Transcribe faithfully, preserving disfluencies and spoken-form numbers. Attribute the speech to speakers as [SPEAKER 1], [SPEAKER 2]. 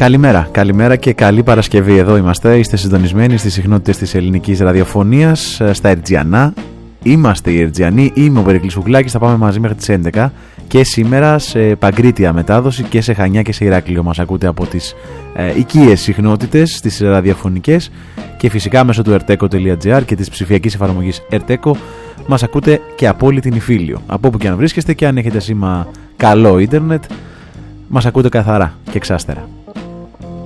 [SPEAKER 1] Καλημέρα, καλημέρα και καλή Παρασκευή. Εδώ είμαστε, είστε συντονισμένοι στις συχνότητες της ελληνικής ραδιοφωνίας, στα Ερτζιανά. Είμαστε οι Ερτζιανοί, είμαι ο Περικλής Φουκλάκης, θα πάμε μαζί μέχρι τις έντεκα και σήμερα σε παγκρίτια μετάδοση και σε Χανιά και σε Ηράκλειο. Μας ακούτε από τις ε, οικίες συχνότητες, τις ραδιοφωνικές και φυσικά μέσω του ερτέκο τελεία τζι άρ και της ψηφιακής εφαρμογής Ερτέκο. Μας ακούτε και από όλη την Ιφίλιο, από όπου και αν βρίσκεστε, και αν έχετε σήμα καλό ίντερνετ μας ακούτε καθαρά και εξάστερα.